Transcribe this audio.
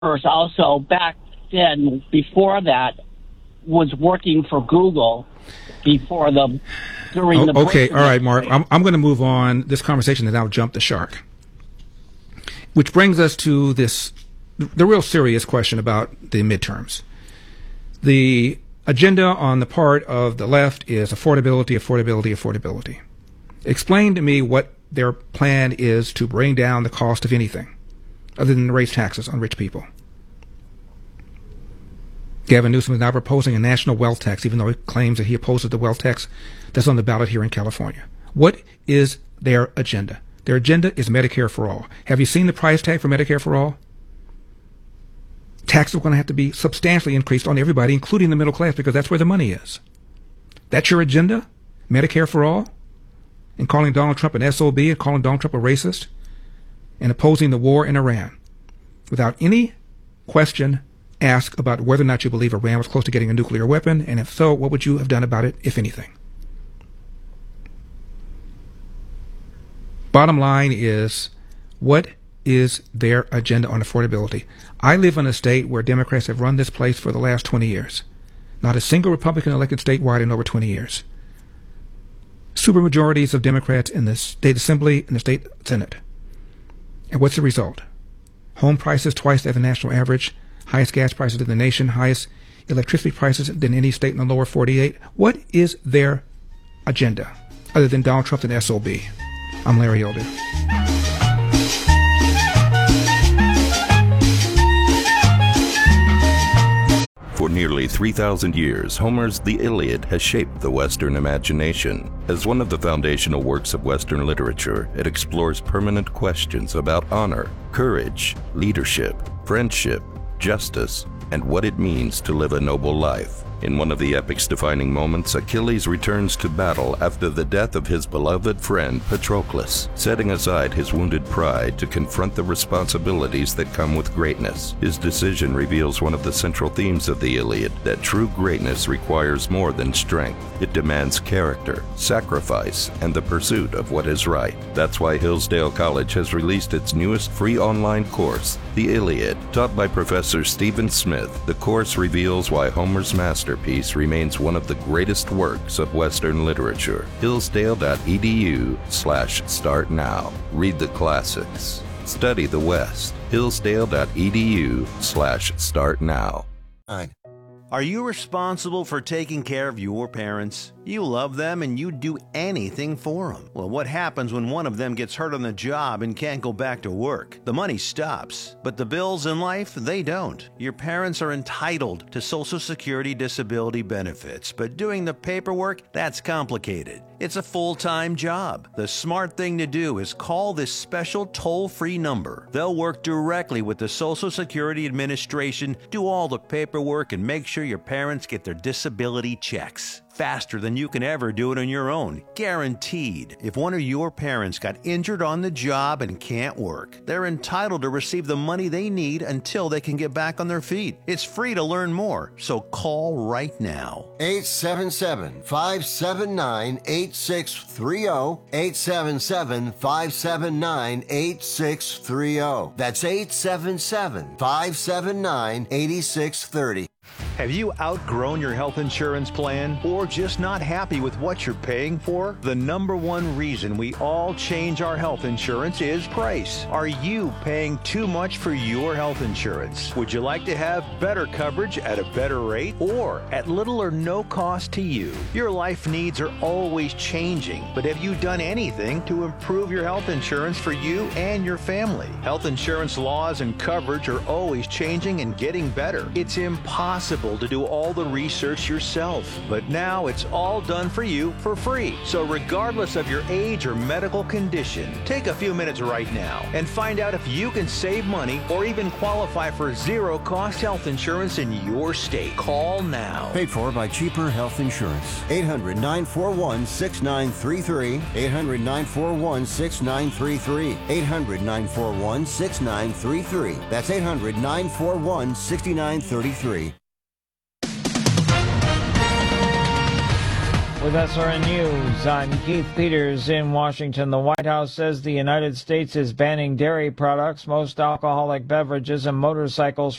also back then, before that, was working for Google during the okay, all right, Mark. I'm going to move on this conversation and now jump the shark, which brings us to the real serious question about the midterms. The agenda on the part of the left is affordability, affordability, affordability. Explain to me what their plan is to bring down the cost of anything other than raise taxes on rich people. Gavin Newsom is now proposing a national wealth tax, even though he claims that he opposes the wealth tax that's on the ballot here in California. What is their agenda? Their agenda is Medicare for all. Have you seen the price tag for Medicare for all? Taxes are going to have to be substantially increased on everybody, including the middle class, because that's where the money is. That's your agenda? Medicare for all? And calling Donald Trump an SOB and calling Donald Trump a racist? And opposing the war in Iran? Without any question asked about whether or not you believe Iran was close to getting a nuclear weapon, and if so, what would you have done about it, if anything? Bottom line is, what is their agenda on affordability? I live in a state where Democrats have run this place for the last 20 years. Not a single Republican elected statewide in over 20 years. Supermajorities of Democrats in the state assembly and the state senate. And what's the result? Home prices twice the national average, highest gas prices in the nation, highest electricity prices than any state in the lower 48. What is their agenda other than Donald Trump and SOB? I'm Larry Elder. For nearly 3,000 years, Homer's The Iliad has shaped the Western imagination. As one of the foundational works of Western literature, it explores permanent questions about honor, courage, leadership, friendship, justice, and what it means to live a noble life. In one of the epic's defining moments, Achilles returns to battle after the death of his beloved friend Patroclus, setting aside his wounded pride to confront the responsibilities that come with greatness. His decision reveals one of the central themes of the Iliad, that true greatness requires more than strength. It demands character, sacrifice, and the pursuit of what is right. That's why Hillsdale College has released its newest free online course, The Iliad. Taught by Professor Stephen Smith, the course reveals why Homer's masterpiece remains one of the greatest works of Western literature. Hillsdale.edu/start now. Read the classics. Study the West. Hillsdale.edu/start now. Are you responsible for taking care of your parents? You love them and you'd do anything for them. Well, what happens when one of them gets hurt on the job and can't go back to work? The money stops, but the bills in life, they don't. Your parents are entitled to Social Security disability benefits, but doing the paperwork, that's complicated. It's a full-time job. The smart thing to do is call this special toll-free number. They'll work directly with the Social Security Administration, do all the paperwork, and make sure your parents get their disability checks. Faster than you can ever do it on your own. Guaranteed. If one of your parents got injured on the job and can't work, they're entitled to receive the money they need until they can get back on their feet. It's free to learn more, so call right now. 877-579-8630. 877-579-8630. That's 877-579-8630. Have you outgrown your health insurance plan or just not happy with what you're paying for? The number one reason we all change our health insurance is price. Are you paying too much for your health insurance? Would you like to have better coverage at a better rate or at little or no cost to you? Your life needs are always changing, but have you done anything to improve your health insurance for you and your family? Health insurance laws and coverage are always changing and getting better. It's impossible to do all the research yourself, but now it's all done for you for free. So regardless of your age or medical condition, take a few minutes right now and find out if you can save money or even qualify for zero-cost health insurance in your state. Call now. Paid for by Cheaper Health Insurance. 800-941-6933. 800-941-6933. 800-941-6933. That's 800-941-6933. With SRN News, I'm Keith Peters in Washington. The White House says the United States is banning dairy products, most alcoholic beverages, and motorcycles